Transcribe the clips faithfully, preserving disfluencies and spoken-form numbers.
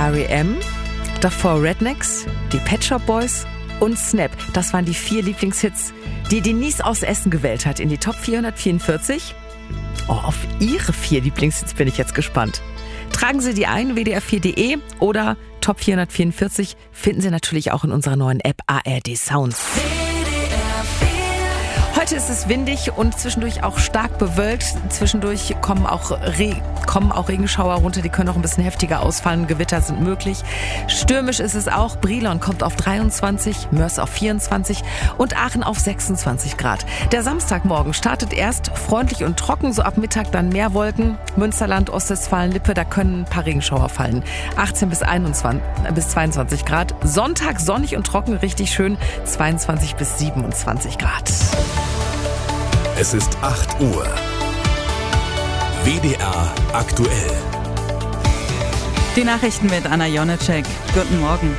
R E M, davor Rednecks, die Pet Shop Boys und Snap. Das waren die vier Lieblingshits, die Denise aus Essen gewählt hat in die Top vierhundertvierundvierzig. Oh, auf ihre vier Lieblingshits bin ich jetzt gespannt. Tragen Sie die ein, w d r vier punkt d e oder Top vierhundertvierundvierzig finden Sie natürlich auch in unserer neuen App A R D Sounds. Heute ist es windig und zwischendurch auch stark bewölkt. Zwischendurch kommen auch, Re- kommen auch Regenschauer runter, die können auch ein bisschen heftiger ausfallen. Gewitter sind möglich. Stürmisch ist es auch. Brilon kommt auf dreiundzwanzig, Mörs auf vierundzwanzig und Aachen auf sechsundzwanzig Grad. Der Samstagmorgen startet erst freundlich und trocken, so ab Mittag dann mehr Wolken. Münsterland, Ostwestfalen, Lippe, da können ein paar Regenschauer fallen. achtzehn bis einundzwanzig bis zweiundzwanzig Grad. Sonntag sonnig und trocken, richtig schön. zweiundzwanzig bis siebenundzwanzig Grad. Es ist acht Uhr. W D R aktuell. Die Nachrichten mit Anna Jonecek. Guten Morgen.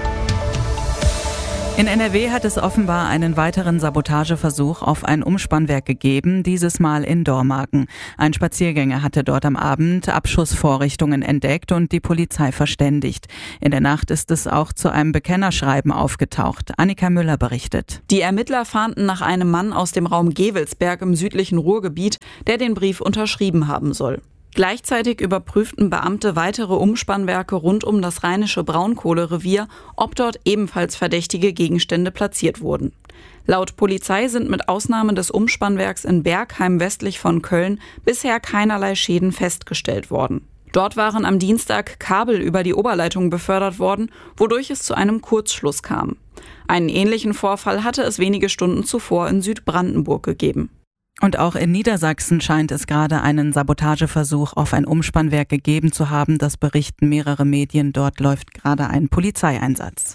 In N R W hat es offenbar einen weiteren Sabotageversuch auf ein Umspannwerk gegeben, dieses Mal in Dormagen. Ein Spaziergänger hatte dort am Abend Abschussvorrichtungen entdeckt und die Polizei verständigt. In der Nacht ist es auch zu einem Bekennerschreiben aufgetaucht. Annika Müller berichtet. Die Ermittler fahnden nach einem Mann aus dem Raum Gevelsberg im südlichen Ruhrgebiet, der den Brief unterschrieben haben soll. Gleichzeitig überprüften Beamte weitere Umspannwerke rund um das rheinische Braunkohlerevier, ob dort ebenfalls verdächtige Gegenstände platziert wurden. Laut Polizei sind mit Ausnahme des Umspannwerks in Bergheim westlich von Köln bisher keinerlei Schäden festgestellt worden. Dort waren am Dienstag Kabel über die Oberleitung befördert worden, wodurch es zu einem Kurzschluss kam. Einen ähnlichen Vorfall hatte es wenige Stunden zuvor in Südbrandenburg gegeben. Und auch in Niedersachsen scheint es gerade einen Sabotageversuch auf ein Umspannwerk gegeben zu haben. Das berichten mehrere Medien. Dort läuft gerade ein Polizeieinsatz.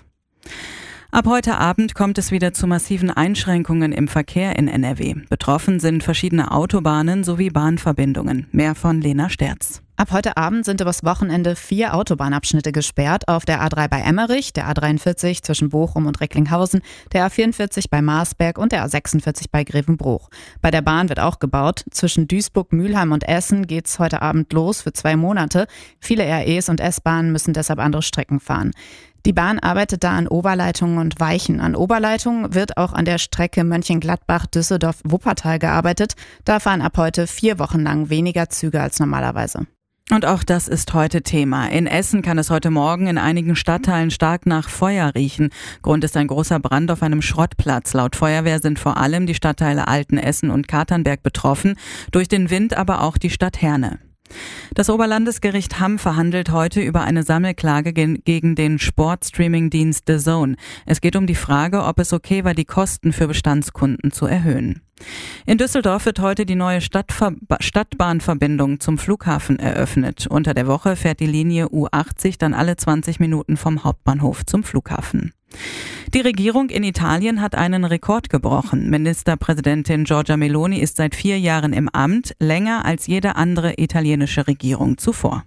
Ab heute Abend kommt es wieder zu massiven Einschränkungen im Verkehr in N R W. Betroffen sind verschiedene Autobahnen sowie Bahnverbindungen. Mehr von Lena Sterz. Ab heute Abend sind übers Wochenende vier Autobahnabschnitte gesperrt. Auf der A drei bei Emmerich, der A dreiundvierzig zwischen Bochum und Recklinghausen, der A vierundvierzig bei Marsberg und der A sechsundvierzig bei Grevenbruch. Bei der Bahn wird auch gebaut. Zwischen Duisburg, Mülheim und Essen geht's heute Abend los für zwei Monate. Viele R Es und S-Bahnen müssen deshalb andere Strecken fahren. Die Bahn arbeitet da an Oberleitungen und Weichen. An Oberleitungen wird auch an der Strecke Mönchengladbach-Düsseldorf-Wuppertal gearbeitet. Da fahren ab heute vier Wochen lang weniger Züge als normalerweise. Und auch das ist heute Thema. In Essen kann es heute Morgen in einigen Stadtteilen stark nach Feuer riechen. Grund ist ein großer Brand auf einem Schrottplatz. Laut Feuerwehr sind vor allem die Stadtteile Altenessen und Katernberg betroffen, durch den Wind aber auch die Stadt Herne. Das Oberlandesgericht Hamm verhandelt heute über eine Sammelklage gegen den Sportstreaming-Dienst D A Z N. Es geht um die Frage, ob es okay war, die Kosten für Bestandskunden zu erhöhen. In Düsseldorf wird heute die neue Stadtver- Stadtbahnverbindung zum Flughafen eröffnet. Unter der Woche fährt die Linie U achtzig dann alle zwanzig Minuten vom Hauptbahnhof zum Flughafen. Die Regierung in Italien hat einen Rekord gebrochen. Ministerpräsidentin Giorgia Meloni ist seit vier Jahren im Amt, länger als jede andere italienische Regierung zuvor.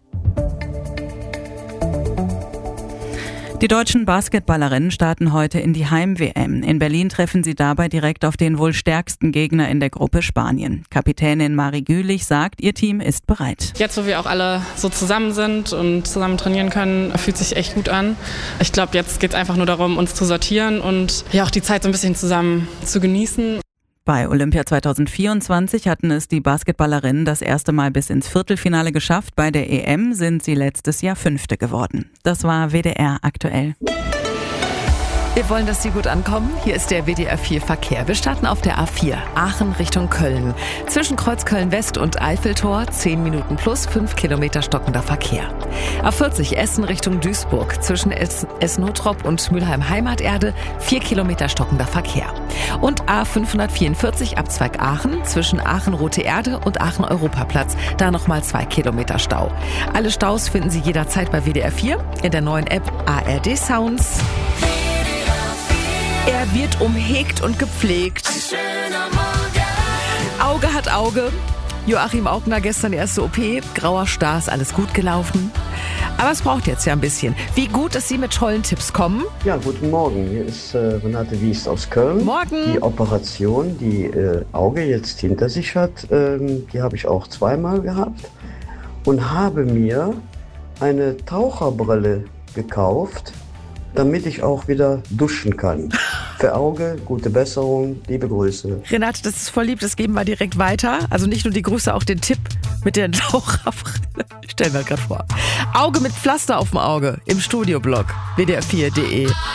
Die deutschen Basketballerinnen starten heute in die Heim-W M. In Berlin treffen sie dabei direkt auf den wohl stärksten Gegner in der Gruppe Spanien. Kapitänin Marie Gülich sagt, ihr Team ist bereit. Jetzt, wo wir auch alle so zusammen sind und zusammen trainieren können, fühlt sich echt gut an. Ich glaube, jetzt geht es einfach nur darum, uns zu sortieren und ja auch die Zeit so ein bisschen zusammen zu genießen. Bei Olympia zweitausendvierundzwanzig hatten es die Basketballerinnen das erste Mal bis ins Viertelfinale geschafft. Bei der E M sind sie letztes Jahr Fünfte geworden. Das war W D R aktuell. Wir wollen, dass Sie gut ankommen. Hier ist der W D R vier Verkehr. Wir starten auf der A vier, Aachen Richtung Köln. Zwischen Kreuzköln West und Eiffeltor zehn Minuten plus fünf Kilometer stockender Verkehr. A vierzig Essen Richtung Duisburg. Zwischen Essen-Hottrop und Mülheim Heimaterde vier Kilometer stockender Verkehr. Und A fünfhundertvierundvierzig Abzweig Aachen zwischen Aachen-Rote Erde und Aachen-Europaplatz. Da nochmal zwei Kilometer Stau. Alle Staus finden Sie jederzeit bei W D R vier in der neuen App A R D Sounds. Er wird umhegt und gepflegt. Ein schöner Morgen. Auge hat Auge. Joachim Augner gestern erste O P. Grauer Star, ist alles gut gelaufen. Aber es braucht jetzt ja ein bisschen. Wie gut, dass Sie mit tollen Tipps kommen. Ja, guten Morgen. Hier ist äh, Renate Wiest aus Köln. Morgen. Die Operation, die äh, Auge jetzt hinter sich hat, ähm, die habe ich auch zweimal gehabt. Und habe mir eine Taucherbrille gekauft, damit ich auch wieder duschen kann. Für Auge, gute Besserung, liebe Grüße. Renate, das ist voll lieb, das geben wir direkt weiter. Also nicht nur die Grüße, auch den Tipp mit der Taucherbrille. Stellen wir gerade vor. Auge mit Pflaster auf dem Auge im Studioblock w d r vier punkt d e.